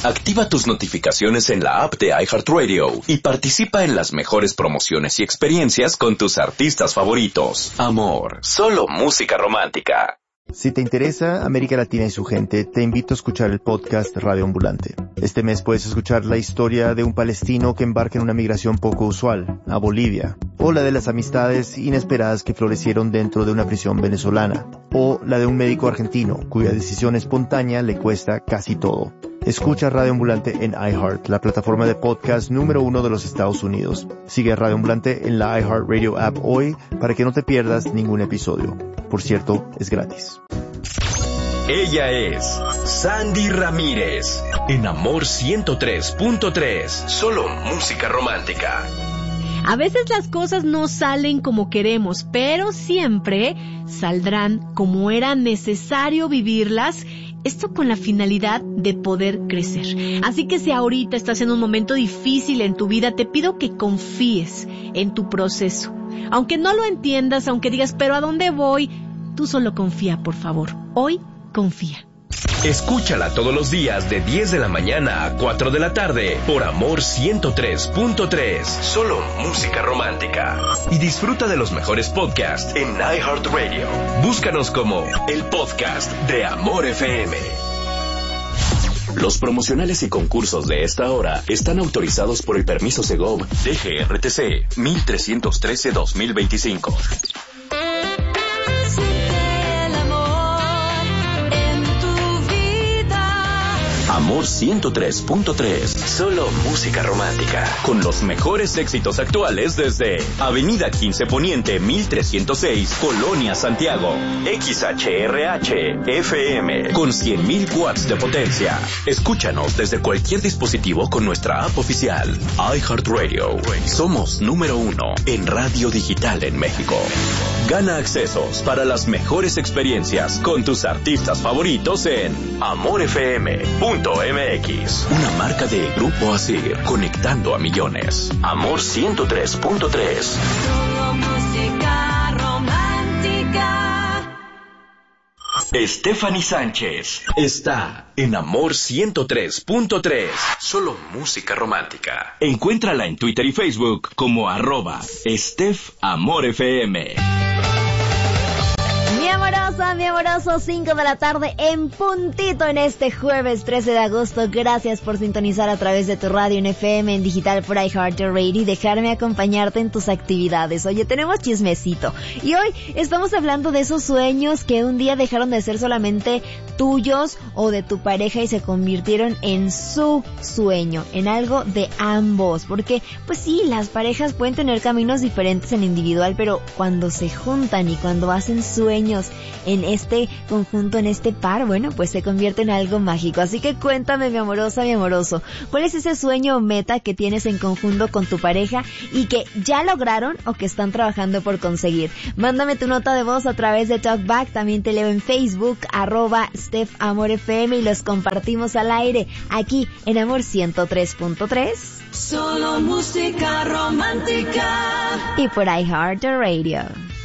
Activa tus notificaciones en la app de iHeartRadio y participa en las mejores promociones y experiencias con tus artistas favoritos. Amor, solo música romántica. Si te interesa América Latina y su gente, te invito a escuchar el podcast Radio Ambulante. Este mes puedes escuchar la historia de un palestino que embarca en una migración poco usual, a Bolivia, o la de las amistades inesperadas que florecieron dentro de una prisión venezolana, o la de un médico argentino cuya decisión espontánea le cuesta casi todo. Escucha Radio Ambulante en iHeart, la plataforma de podcast número 1 de los Estados Unidos. Sigue a Radio Ambulante en la iHeartRadio app hoy para que no te pierdas ningún episodio. Por cierto, es gratis. Ella es Sandy Ramírez, en Amor 103.3, solo música romántica. A veces las cosas no salen como queremos, pero siempre saldrán como era necesario vivirlas. Esto con la finalidad de poder crecer. Así que si ahorita estás en un momento difícil en tu vida, te pido que confíes en tu proceso. Aunque no lo entiendas, aunque digas, pero ¿a dónde voy? Tú solo confía, por favor. Hoy, confía. Escúchala todos los días de 10 de la mañana a 4 de la tarde por Amor 103.3, solo música romántica. Y disfruta de los mejores podcasts en iHeartRadio. Búscanos como el podcast de Amor FM. Los promocionales y concursos de esta hora están autorizados por el permiso Segov DGRTC 1313-2025. Amor 103.3, solo música romántica, con los mejores éxitos actuales desde Avenida 15 Poniente 1306, Colonia Santiago, XHRH FM, con 100.000 watts de potencia. Escúchanos desde cualquier dispositivo con nuestra app oficial, iHeartRadio. Somos número 1 en radio digital en México. Gana accesos para las mejores experiencias con tus artistas favoritos en amorfm.mx, una marca de Grupo Asir, conectando a millones. Amor 103.3. Solo música romántica. Stephanie Sánchez está en Amor 103.3, solo música romántica. Encuéntrala en Twitter y Facebook como @StephAmorFM. Mi amoroso, 5 de la tarde en puntito en este jueves 13 de agosto. Gracias por sintonizar a través de tu radio en FM, en digital por iHeartRadio y dejarme acompañarte en tus actividades. Oye, tenemos chismecito y hoy estamos hablando de esos sueños que un día dejaron de ser solamente tuyos o de tu pareja y se convirtieron en su sueño, en algo de ambos. Porque, pues sí, las parejas pueden tener caminos diferentes en individual, pero cuando se juntan y cuando hacen sueños en este conjunto, en este par, bueno, pues se convierte en algo mágico. Así que cuéntame, mi amorosa, mi amoroso, ¿cuál es ese sueño o meta que tienes en conjunto con tu pareja y que ya lograron o que están trabajando por conseguir? Mándame tu nota de voz a través de Talkback, también te leo en Facebook, @StephAmorFM, y los compartimos al aire, aquí en Amor 103.3. Solo música romántica. Y por iHeartRadio.